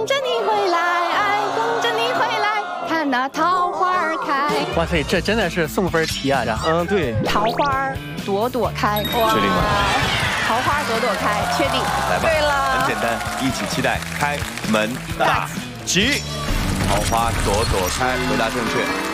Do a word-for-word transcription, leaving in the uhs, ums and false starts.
等着你回来，等着你回来，看那桃花儿开。 哇塞，这真的是送分题啊！这， 嗯，对， 桃花朵朵开，哇， 确定吗？ 桃花朵朵开，确定。 来吧， 对了， 很简单，一起期待开门大吉，桃花朵朵开，回答正确。